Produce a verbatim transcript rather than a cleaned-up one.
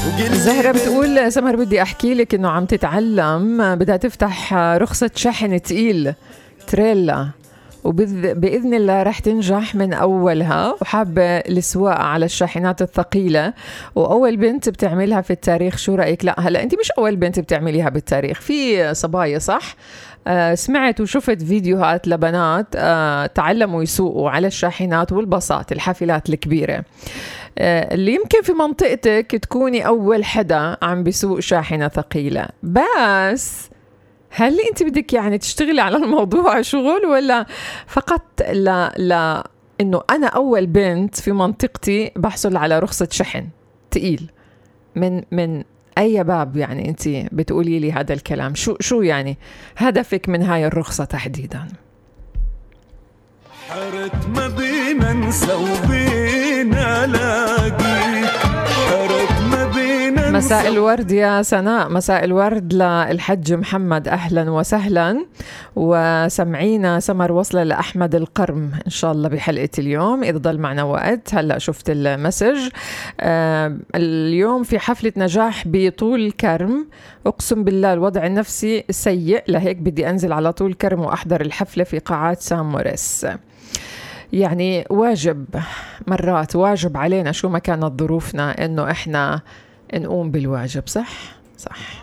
زهرة بتقول سمر بدي أحكي لك إنه عم تتعلم، بدها تفتح رخصة شحن تقيل تريلا، وبإذن الله رح تنجح من أولها، وحابة السواقة على الشاحنات الثقيلة، وأول بنت بتعملها في التاريخ. شو رأيك؟ لا هلأ أنت مش أول بنت بتعمليها بالتاريخ، في صبايا صح؟ آه سمعت وشفت فيديوهات لبنات آه تعلموا يسوقوا على الشاحنات والباصات الحافلات الكبيرة. آه اللي يمكن في منطقتك تكوني أول حدا عم بيسوق شاحنة ثقيلة، بس هل أنت بدك يعني تشتغلي على الموضوع شغل، ولا فقط لا لا إنه أنا أول بنت في منطقتي بحصل على رخصة شحن تقيل؟ من من أي باب يعني أنت بتقولي لي هذا الكلام؟ شو شو يعني هدفك من هاي الرخصة تحديدا؟ حرت ما بينا ننسى وبينا لاقيك، حرت ما بينا. مساء الورد يا سناء، مساء الورد للحج محمد، أهلا وسهلا. وسمعينا سمر وصلة لأحمد القرم إن شاء الله بحلقة اليوم إذا ضل معنا وقت. هلأ شفت المسج. آه اليوم في حفلة نجاح بطول كرم، أقسم بالله الوضع النفسي سيء، لهيك بدي أنزل على طول كرم وأحضر الحفلة في قاعات سان موريس. يعني واجب، مرات واجب علينا شو ما كانت ظروفنا إنه إحنا نقوم بالواجب. صح صح.